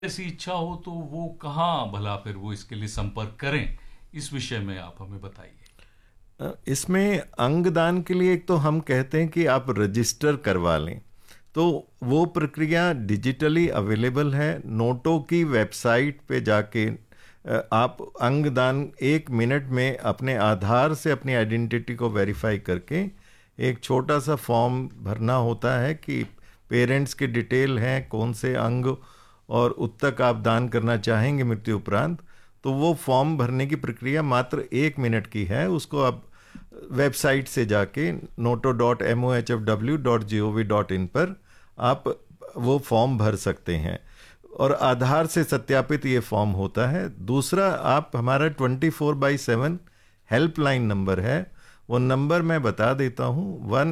ऐसी इच्छा हो तो वो कहाँ भला फिर वो इसके लिए संपर्क करें, इस विषय में आप हमें बताइए। इसमें अंगदान के लिए एक तो हम कहते हैं कि आप रजिस्टर करवा लें, तो वो प्रक्रिया डिजिटली अवेलेबल है। नोटो की वेबसाइट पे जाके आप अंगदान 1 मिनट में अपने आधार से अपनी आइडेंटिटी को वेरीफाई करके एक छोटा सा फॉर्म भरना होता है कि पेरेंट्स के डिटेल हैं, कौन से अंग और उत्तक आप दान करना चाहेंगे मृत्यु उपरांत। तो वो फॉर्म भरने की प्रक्रिया मात्र 1 मिनट की है। उसको आप वेबसाइट से जाके noto.mohfw.gov.in पर आप वो फॉर्म भर सकते हैं और आधार से सत्यापित ये फॉर्म होता है। दूसरा, आप हमारा 24/7 हेल्पलाइन नंबर है, वो नंबर मैं बता देता हूँ,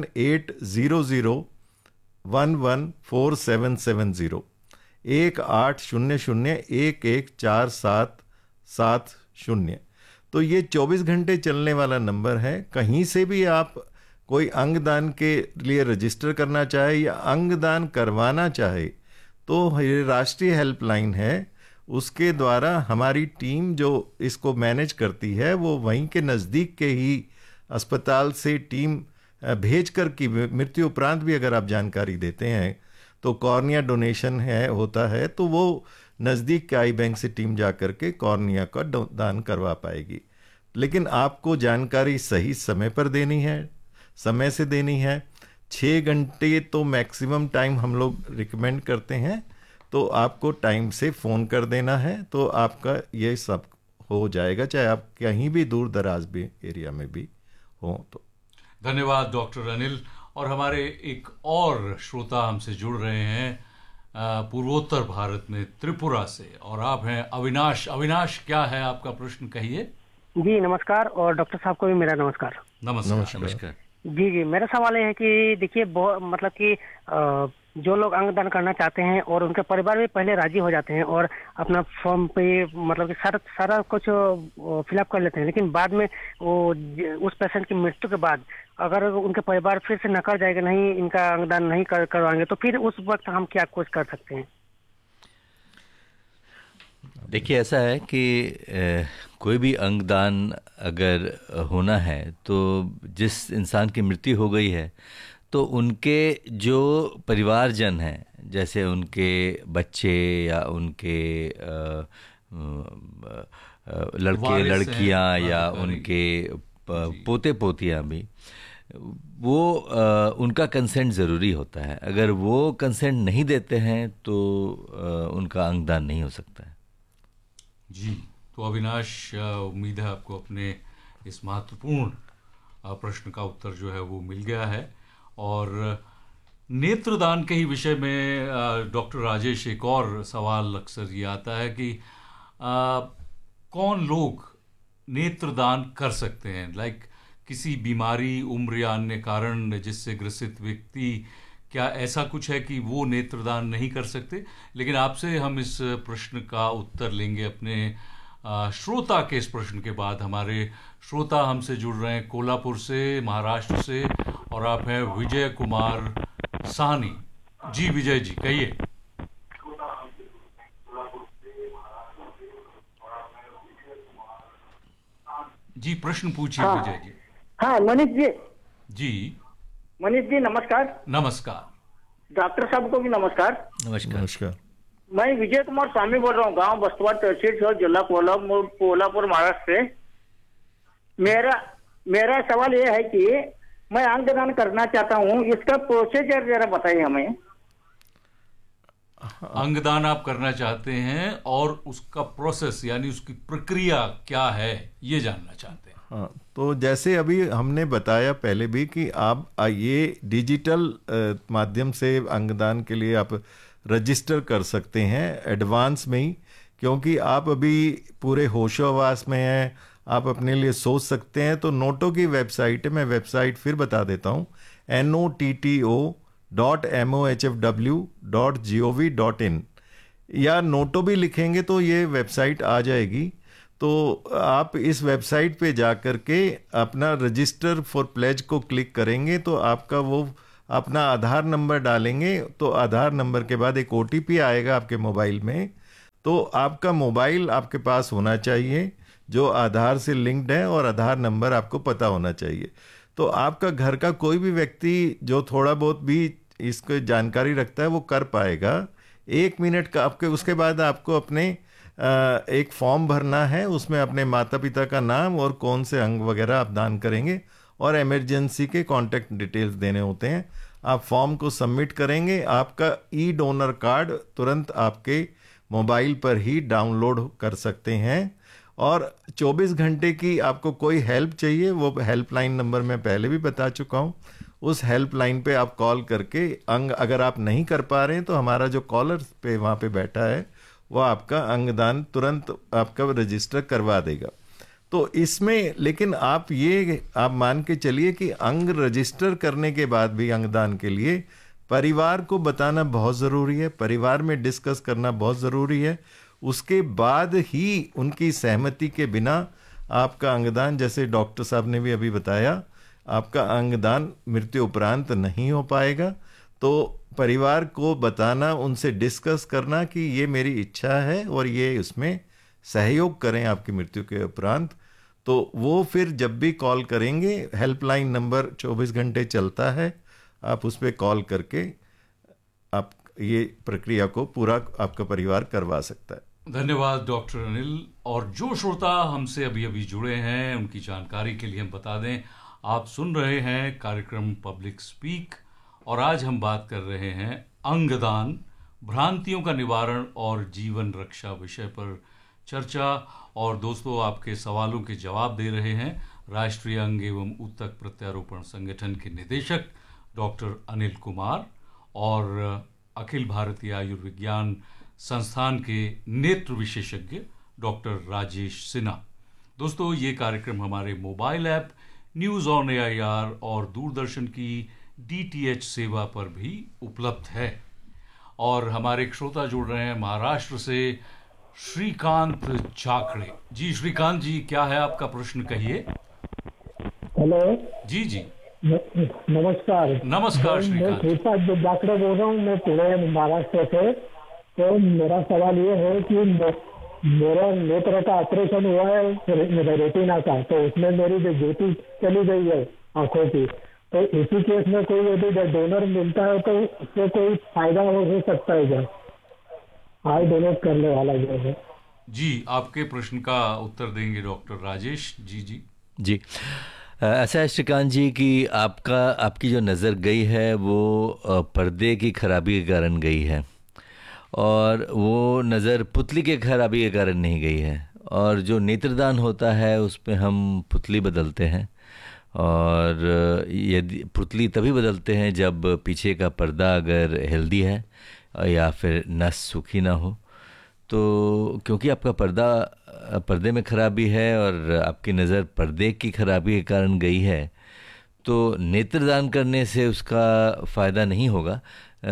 1800114770, 1800114770। तो ये 24 घंटे चलने वाला नंबर है। कहीं से भी आप कोई अंगदान के लिए रजिस्टर करना चाहे या अंगदान करवाना चाहे तो ये राष्ट्रीय हेल्पलाइन है, उसके द्वारा हमारी टीम जो इसको मैनेज करती है वो वहीं के नज़दीक के ही अस्पताल से टीम भेज कर की मृत्यु उपरांत भी अगर आप जानकारी देते हैं तो कॉर्निया डोनेशन होता है तो वो नज़दीक के आई बैंक से टीम जा कर के कॉर्निया का दान करवा पाएगी। लेकिन आपको जानकारी सही समय पर देनी है, समय से देनी है। 6 घंटे तो मैक्सिमम टाइम हम लोग रिकमेंड करते हैं, तो आपको टाइम से फ़ोन कर देना है तो आपका ये सब हो जाएगा, चाहे आप कहीं भी दूर दराज भी एरिया में भी हो। तो धन्यवाद डॉक्टर अनिल। और हमारे एक और श्रोता हमसे जुड़ रहे हैं पूर्वोत्तर भारत में त्रिपुरा से, और आप हैं अविनाश। अविनाश, क्या है आपका प्रश्न, कहिए। जी नमस्कार, और डॉक्टर साहब को भी मेरा नमस्कार। नमस्कार। नमस्कार। जी मेरा सवाल ये है कि देखिए मतलब कि जो लोग अंगदान करना चाहते हैं और उनके परिवार भी पहले राजी हो जाते हैं और अपना फॉर्म पे मतलब कि सारा कुछ फिलअप कर लेते हैं, लेकिन बाद में वो उस पेशेंट की मृत्यु के बाद अगर उनके परिवार फिर से नकार जाएगा, नहीं इनका अंगदान नहीं करवाएंगे, तो फिर उस वक्त हम क्या कुछ कर सकते हैं? देखिए, ऐसा है कि कोई भी अंगदान अगर होना है तो जिस इंसान की मृत्यु हो गई है तो उनके जो परिवारजन हैं, जैसे उनके बच्चे या उनके लड़के लड़कियां या उनके पोते पोतियां भी, वो उनका कंसेंट ज़रूरी होता है। अगर वो कंसेंट नहीं देते हैं तो उनका अंगदान नहीं हो सकता है। जी, तो अविनाश, उम्मीद है आपको अपने इस महत्वपूर्ण प्रश्न का उत्तर जो है वो मिल गया है। और नेत्रदान के ही विषय में डॉक्टर राजेश, एक और सवाल अक्सर ये आता है कि कौन लोग नेत्रदान कर सकते हैं, लाइक किसी बीमारी, उम्र या अन्य कारण जिससे ग्रसित व्यक्ति, क्या ऐसा कुछ है कि वो नेत्रदान नहीं कर सकते? लेकिन आपसे हम इस प्रश्न का उत्तर लेंगे अपने श्रोता के इस प्रश्न के बाद। हमारे श्रोता हमसे जुड़ रहे हैं कोल्हापुर से, महाराष्ट्र से, और आप हैं विजय कुमार साहनी। जी विजय जी, कहिए। जी प्रश्न पूछिए। हाँ, विजय जी। हाँ मनीष जी। जी मनीष जी नमस्कार। नमस्कार। डॉक्टर साहब को भी नमस्कार। नमस्कार। मैं विजय कुमार स्वामी बोल रहा हूँ, गांव बस्तवाड़, तहसील शहर, जिला कोल्हापुर, महाराष्ट्र से। मेरा सवाल ये है कि मैं अंगदान करना चाहता हूँ, इसका प्रोसीजर जरा बताइए हमें। अंगदान आप करना चाहते हैं और उसका प्रोसेस यानी उसकी प्रक्रिया क्या है, ये जानना चाहते हैं। हाँ, तो जैसे अभी हमने बताया पहले भी कि आप ये डिजिटल माध्यम से अंगदान के लिए आप रजिस्टर कर सकते हैं एडवांस में ही, क्योंकि आप अभी पूरे होशोहवास में हैं, आप अपने लिए सोच सकते हैं। तो नोटो की वेबसाइट है, मैं वेबसाइट फिर बता देता हूँ, noto.mohfw.gov.in, या नोटो भी लिखेंगे तो ये वेबसाइट आ जाएगी। तो आप इस वेबसाइट पे जा कर के अपना रजिस्टर फॉर प्लेज को क्लिक करेंगे तो आपका वो अपना आधार नंबर डालेंगे, तो आधार नंबर के बाद एक OTP आएगा आपके मोबाइल में, तो आपका मोबाइल आपके पास होना चाहिए जो आधार से लिंक्ड है और आधार नंबर आपको पता होना चाहिए। तो आपका घर का कोई भी व्यक्ति जो थोड़ा बहुत भी इसको जानकारी रखता है वो कर पाएगा। 1 मिनट का आपके, उसके बाद आपको अपने एक फॉर्म भरना है, उसमें अपने माता पिता का नाम और कौन से अंग वगैरह आप दान करेंगे और इमरजेंसी के कॉन्टैक्ट डिटेल्स देने होते हैं। आप फॉर्म को सबमिट करेंगे, आपका ई डोनर कार्ड तुरंत आपके मोबाइल पर ही डाउनलोड कर सकते हैं। और 24 घंटे की आपको कोई हेल्प चाहिए, वो हेल्पलाइन नंबर मैं पहले भी बता चुका हूँ। उस हेल्पलाइन पे आप कॉल करके अंग अगर आप नहीं कर पा रहे हैं तो हमारा जो कॉलर पे वहाँ पे बैठा है वो आपका अंगदान तुरंत आपका रजिस्टर करवा देगा। तो इसमें लेकिन आप मान के चलिए कि अंग रजिस्टर करने के बाद भी अंगदान के लिए परिवार को बताना बहुत ज़रूरी है, परिवार में डिस्कस करना बहुत ज़रूरी है। उसके बाद ही उनकी सहमति के बिना आपका अंगदान, जैसे डॉक्टर साहब ने भी अभी बताया, आपका अंगदान मृत्यु उपरांत नहीं हो पाएगा। तो परिवार को बताना, उनसे डिस्कस करना कि ये मेरी इच्छा है और ये उसमें सहयोग करें आपकी मृत्यु के उपरांत। तो वो फिर जब भी कॉल करेंगे, हेल्पलाइन नंबर 24 घंटे चलता है, आप उस पर कॉल करके आप ये प्रक्रिया को पूरा आपका परिवार करवा सकता है। धन्यवाद डॉक्टर अनिल। और जो श्रोता हमसे अभी अभी जुड़े हैं उनकी जानकारी के लिए हम बता दें, आप सुन रहे हैं कार्यक्रम पब्लिक स्पीक और आज हम बात कर रहे हैं अंगदान, भ्रांतियों का निवारण और जीवन रक्षा विषय पर चर्चा। और दोस्तों, आपके सवालों के जवाब दे रहे हैं राष्ट्रीय अंग एवं ऊतक प्रत्यारोपण संगठन के निदेशक डॉक्टर अनिल कुमार और अखिल भारतीय आयुर्विज्ञान संस्थान के नेत्र विशेषज्ञ डॉक्टर राजेश सिन्हा। दोस्तों, ये कार्यक्रम हमारे mobile app news on AIR और दूरदर्शन की DTH सेवा पर भी उपलब्ध है। और हमारे एक श्रोता जुड़ रहे हैं महाराष्ट्र से, श्रीकांत चाकड़े जी। श्रीकांत जी, क्या है आपका प्रश्न, कहिए। हेलो जी जी, नमस्कार। नमस्कार मैं श्रीकांत। श्रीकांत चाकड़े बोल रहा हूँ, मैं पुणे महाराष्ट्र से। तो मेरा सवाल ये है कि मेरा नेत्र का ऑपरेशन हुआ है रेटिना का, तो उसमें मेरी जो ज्योति चली गई है आंखों की, तो इसी केस में कोई यदि डोनर मिलता है तो उससे कोई फायदा हो सकता है क्या, आई डोनेट करने वाला जो है? जी, आपके प्रश्न का उत्तर देंगे डॉक्टर राजेश जी। जी, ऐसा है श्रीकांत जी कि आपकी जो नज़र गई है वो पर्दे की खराबी के कारण गई है, और वो नज़र पुतली के खराबी के कारण नहीं गई है। और जो नेत्रदान होता है उसमें हम पुतली बदलते हैं, और यदि पुतली तभी बदलते हैं जब पीछे का पर्दा अगर हेल्दी है या फिर नस सूखी ना हो। तो क्योंकि आपका पर्दे में खराबी है और आपकी नज़र पर्दे की खराबी के कारण गई है, तो नेत्रदान करने से उसका फ़ायदा नहीं होगा,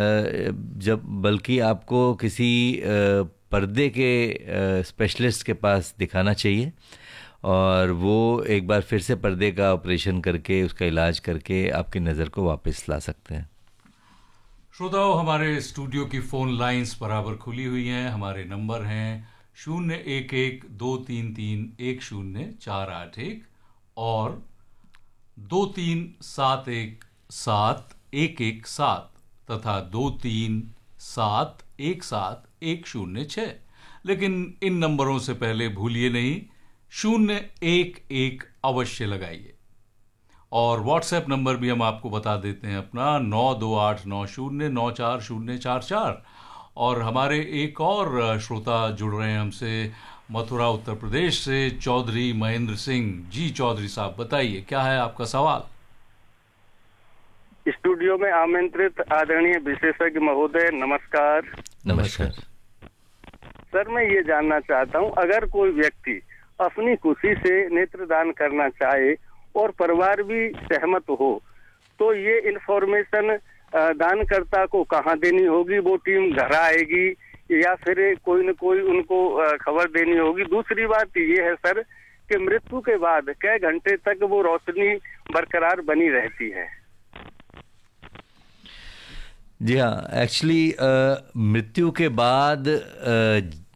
बल्कि आपको किसी पर्दे के स्पेशलिस्ट के पास दिखाना चाहिए, और वो एक बार फिर से पर्दे का ऑपरेशन करके उसका इलाज करके आपकी नज़र को वापस ला सकते हैं। श्रोताओं, हमारे स्टूडियो की फ़ोन लाइंस बराबर खुली हुई हैं। हमारे नंबर हैं 011-233-10-481 और 23717117 तथा 23717106। लेकिन इन नंबरों से पहले भूलिए नहीं 011 अवश्य लगाइए। और व्हाट्सएप नंबर भी हम आपको बता देते हैं अपना 9289094044। और हमारे एक और श्रोता जुड़ रहे हैं हमसे मथुरा उत्तर प्रदेश से, चौधरी महेंद्र सिंह जी। चौधरी साहब, बताइए क्या है आपका सवाल। स्टूडियो में आमंत्रित आदरणीय विशेषज्ञ महोदय, नमस्कार। नमस्कार सर, मैं ये जानना चाहता हूँ, अगर कोई व्यक्ति अपनी खुशी से नेत्रदान करना चाहे और परिवार भी सहमत हो, तो ये इन्फॉर्मेशन दानकर्ता को कहाँ देनी होगी? वो टीम घर आएगी या फिर कोई न कोई उनको खबर देनी होगी? दूसरी बात ये है सर कि मृत्यु के बाद कई घंटे तक वो रोशनी बरकरार बनी रहती है? जी हाँ, एक्चुअली मृत्यु के बाद